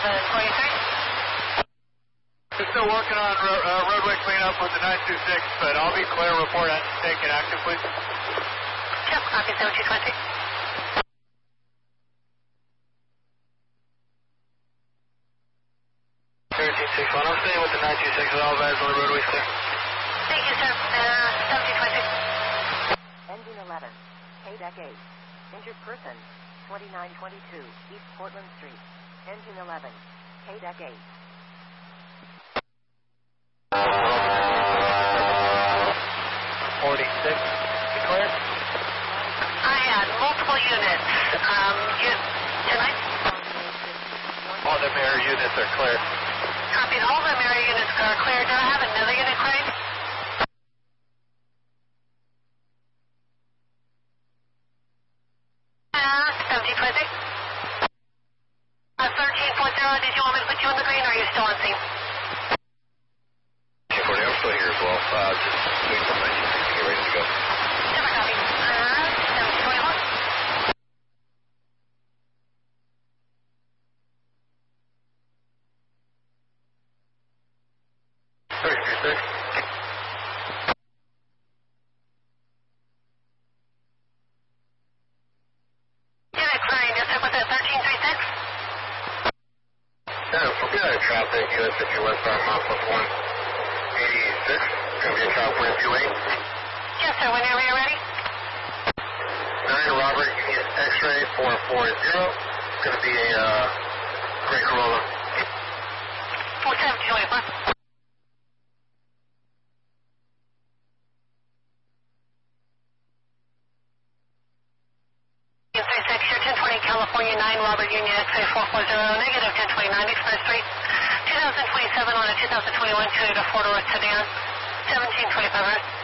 We're still working on roadway cleanup with the 926, but I'll be clear. Report at take it active, please. Yep, copy 7220. 1361, I'm staying with the 926 at all guys on the roadway clear. Thank you, sir. 7220. Engine 11, K-Deck 8. Injured person, 2922 East Portland Street. Engine 11, K-Deck 8. 46, you clear? I had multiple units. Tonight? All the mirror units are clear. Copied. All the mirror units are clear. Do I have another unit cleared? 7020. 1340, did you want me to put you on the green or are you still on scene? 240, I'm still here as well. Just doing some 926 to get ready to go. Never copy. 7021. 336. Unit clearing, yes sir, what's that, 1336? Yeah, we'll get out of traffic, US 50 westbound, mile plus 186. Gonna be a trial point of view 8. Yes sir, whenever you're ready. 9 Robert, Union X-ray 440. It's gonna be a gray Corolla. 47024. California 9, Robert Union X-ray 440, negative 1029 Express 3, 2027 on a 2021 Toyota 4-door sedan, 1725 hours.